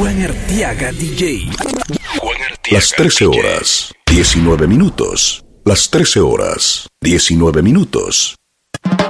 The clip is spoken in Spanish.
Juan Arteaga DJ. Juan Arteaga Las 13 DJ. horas, 19 minutos. Las 13 horas, 19 minutos.